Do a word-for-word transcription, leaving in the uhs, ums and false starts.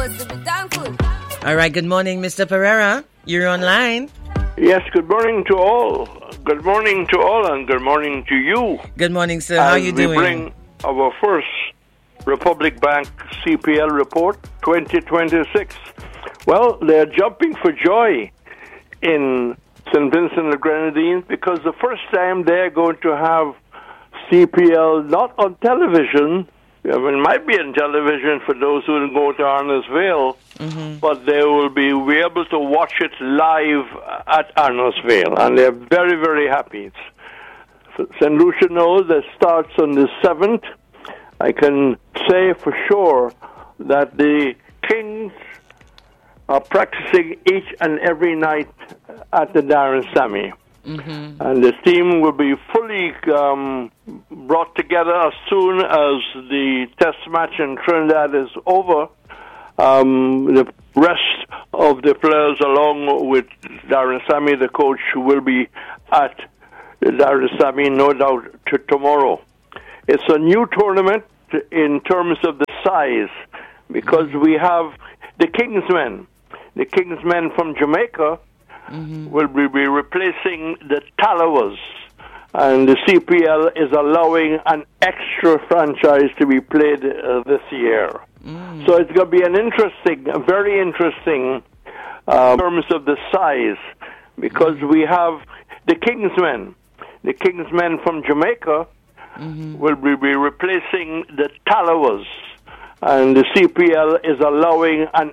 cause to be thankful. All right, good morning, Mister Pereira. You're online. Yes, good morning to all. Good morning to all, and good morning to you. Good morning, sir. How are you doing? We bring our first Republic Bank C P L report twenty twenty-six. Well, they're jumping for joy in Saint Vincent and the Grenadines because the first time they're going to have C P L not on television. I mean, it might be on television for those who didn't go to Arnos Vale, mm-hmm. but they will be, be able to watch it live at Arnos Vale, and they're very, very happy. Saint Lucia knows that starts on the seventh. I can say for sure that the Kings are practicing each and every night at the Darren Sammy. Mm-hmm. And the team will be fully um, brought together as soon as the test match in Trinidad is over. Um, the rest of the players, along with Darren Sammy, the coach, will be at Darren Sammy, no doubt, to tomorrow. It's a new tournament in terms of the size because we have the Kingsmen. The Kingsmen from Jamaica Mm-hmm. will be, be replacing the Talawas, and the C P L is allowing an extra franchise to be played uh, this year. Mm. So it's going to be an interesting, a very interesting uh, in terms of the size, because mm-hmm. we have the Kingsmen. The Kingsmen from Jamaica mm-hmm. will be, be replacing the Talawas, and the C P L is allowing an